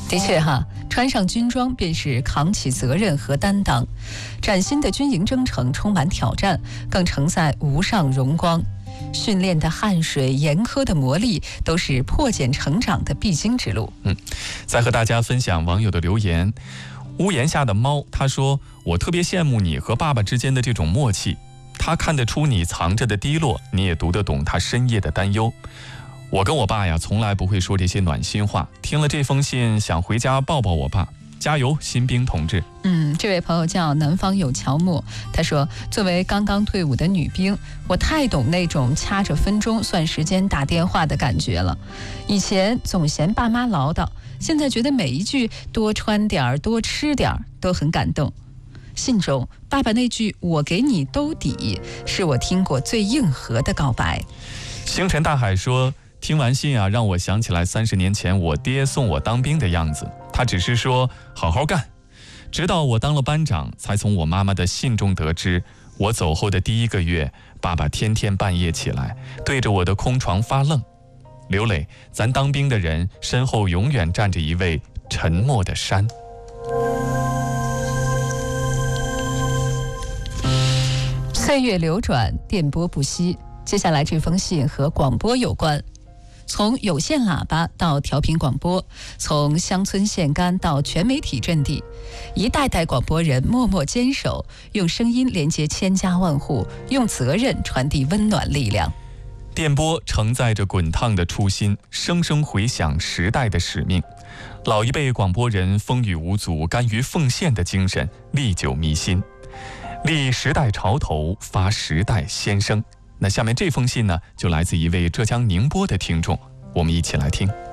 的确哈，穿上军装便是扛起责任和担当，崭新的军营征程充满挑战，更承载无上荣光。训练的汗水、严苛的磨砺，都是破茧成长的必经之路。 再和大家分享网友的留言。屋檐下的猫他说，我特别羡慕你和爸爸之间的这种默契，他看得出你藏着的低落，你也读得懂他深夜的担忧。我跟我爸呀，从来不会说这些暖心话，听了这封信想回家抱抱我爸。加油，新兵同志。 这位朋友叫南方有乔木，他说，作为刚刚退伍的女兵，我太懂那种掐着分钟算时间打电话的感觉了。以前总嫌爸妈唠叨，现在觉得每一句多穿点儿多吃点儿都很感动。信中爸爸那句我给你兜底，是我听过最硬核的告白。 星辰大海说，听完信啊，让我想起来30年前我爹送我当兵的样子，他只是说好好干，直到我当了班长，才从我妈妈的信中得知，我走后的第1个月，爸爸天天半夜起来，对着我的空床发愣。刘磊，咱当兵的人身后永远站着一位沉默的山。 岁月流转，电波不息。接下来这封信和广播有关。从有线喇叭到调频广播，从乡村县干到全媒体阵地，一代代广播人默默坚守，用声音连接千家万户，用责任传递温暖力量。 电波承载着滚烫的初心，声声回响时代的使命。老一辈广播人风雨无阻、甘于奉献的精神历久弥新，立时代潮头，发时代先声。那下面这封信呢，就来自一位浙江宁波的听众，我们一起来听。